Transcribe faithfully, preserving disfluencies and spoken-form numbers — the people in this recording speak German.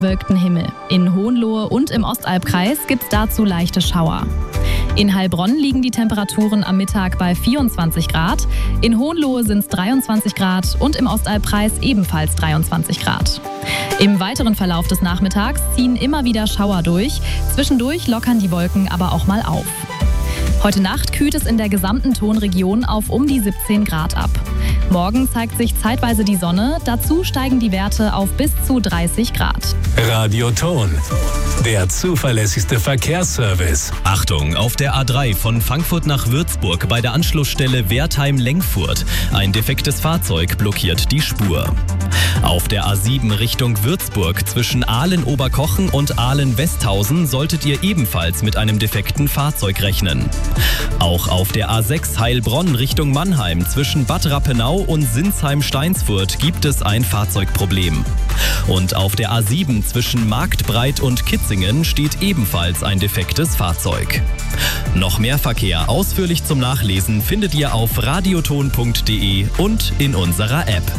Bewölkten Himmel. In Hohenlohe und im Ostalbkreis gibt es dazu leichte Schauer. In Heilbronn liegen die Temperaturen am Mittag bei vierundzwanzig Grad, in Hohenlohe sind es dreiundzwanzig Grad und im Ostalbkreis ebenfalls dreiundzwanzig Grad. Im weiteren Verlauf des Nachmittags ziehen immer wieder Schauer durch, zwischendurch lockern die Wolken aber auch mal auf. Heute Nacht kühlt es in der gesamten Tonregion auf um die siebzehn Grad ab. Morgen zeigt sich zeitweise die Sonne, dazu steigen die Werte auf bis zu dreißig Grad. Radio Ton, der zuverlässigste Verkehrsservice. Achtung, auf der A drei von Frankfurt nach Würzburg bei der Anschlussstelle Wertheim-Lengfurt. Ein defektes Fahrzeug blockiert die Spur. Auf der A sieben Richtung Würzburg zwischen Aalen-Oberkochen und Aalen-Westhausen solltet ihr ebenfalls mit einem defekten Fahrzeug rechnen. Auch auf der A sechs Heilbronn Richtung Mannheim zwischen Bad Rappenau und Sinsheim-Steinsfurt gibt es ein Fahrzeugproblem. Und auf der A sieben zwischen Marktbreit und Kitzingen steht ebenfalls ein defektes Fahrzeug. Noch mehr Verkehr ausführlich zum Nachlesen findet ihr auf radioton punkt de und in unserer App.